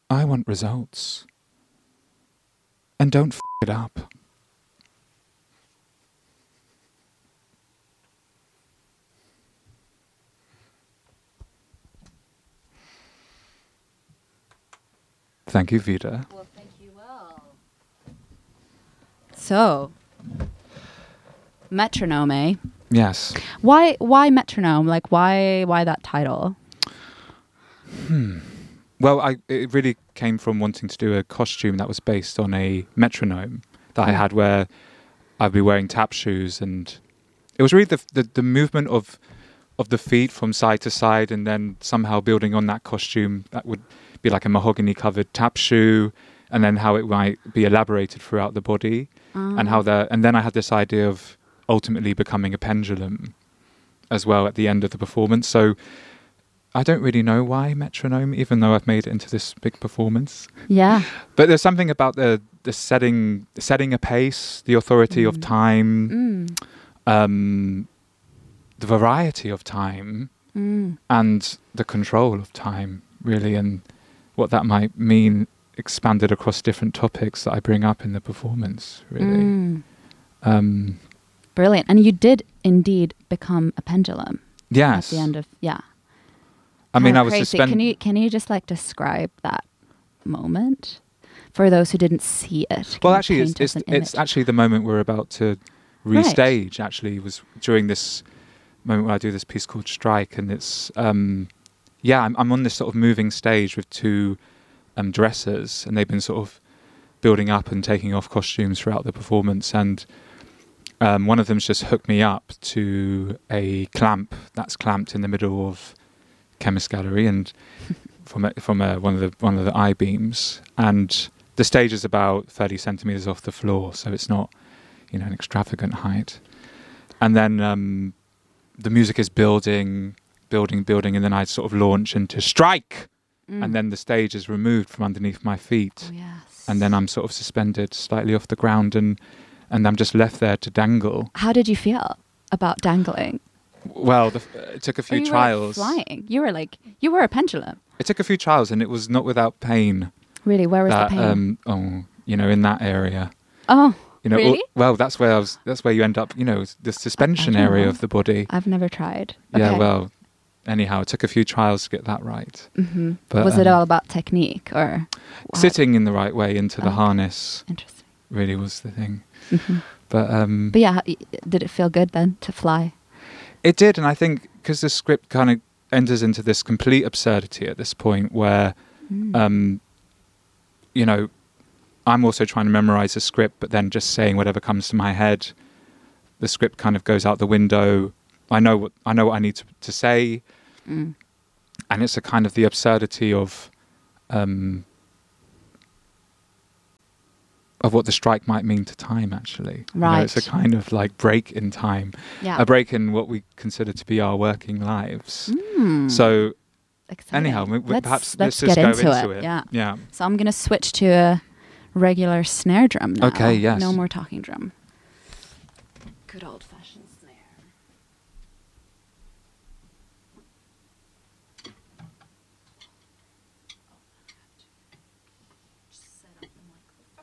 I want results. And don't f it up. Thank you, Vida. Well, thank you, Will. So, metronome, eh? Yes. Why metronome? Like, why that title? Well, it really came from wanting to do a costume that was based on a metronome that I had, where I'd be wearing tap shoes, and it was really the movement of the feet from side to side, and then somehow building on that costume that would be like a mahogany covered tap shoe, and then how it might be elaborated throughout the body, and then I had this idea of ultimately becoming a pendulum as well at the end of the performance. So I don't really know why metronome, even though I've made it into this big performance. Yeah. But there's something about the setting a pace, the authority of time, the variety of time, and the control of time, really, and what that might mean expanded across different topics that I bring up in the performance, really. Brilliant. And you did indeed become a pendulum. Yes. At the end of, I mean, I was crazy. suspended. Can you just like describe that moment for those who didn't see it? Well, actually, it's actually the moment we're about to restage. Right. Actually, was during this moment where I do this piece called Strike, and it's I'm on this sort of moving stage with two dressers, and they've been sort of building up and taking off costumes throughout the performance, and one of them's just hooked me up to a clamp that's clamped in the middle of Chemist Gallery, and from one of the I-beams, and the stage is about 30 centimeters off the floor, so it's not an extravagant height. And then the music is building, and then I sort of launch into Strike, and then the stage is removed from underneath my feet. Oh, yes. And then I'm sort of suspended slightly off the ground, and I'm just left there to dangle. How did you feel about dangling? Well, it took a few trials. You were flying. You were a pendulum. It took a few trials, and it was not without pain. Really? Where was the pain? In that area. Oh, really? Well, that's where you end up, the suspension area of the body. I've never tried. Yeah, okay. well, anyhow, it took a few trials to get that right. Mm-hmm. But, was it all about technique or sitting in the right way into the harness? Interesting. Really was the thing. Mm-hmm. But yeah, did it feel good then to fly? It did, and I think because the script kind of enters into this complete absurdity at this point where, I'm also trying to memorize the script, but then just saying whatever comes to my head. The script kind of goes out the window. I know what I need to say, and it's a kind of the absurdity of what the strike might mean to time, actually. Right. It's a kind of like break in time, a break in what we consider to be our working lives. So exciting. Anyhow, perhaps let's get just go into it. Yeah. So I'm going to switch to a regular snare drum now. Okay, yes. No more talking drum. Good old fashioned